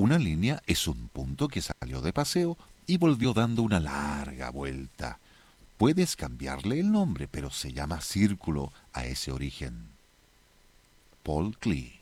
Una línea es un punto que salió de paseo y volvió dando una larga vuelta. Puedes cambiarle el nombre, pero se llama círculo a ese origen. Paul Klee.